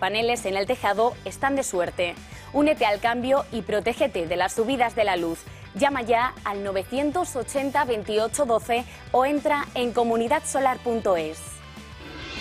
paneles en el tejado están de suerte. Únete al cambio y protégete de las subidas de la luz. Llama ya al 980 28 12 o entra en comunidadsolar.es.